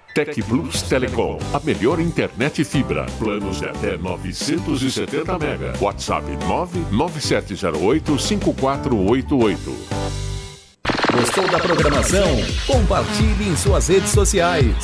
Tec Plus Telecom, a melhor internet fibra. Planos de até 970 mega. WhatsApp 997085488. Gostou da programação? Compartilhe em suas redes sociais.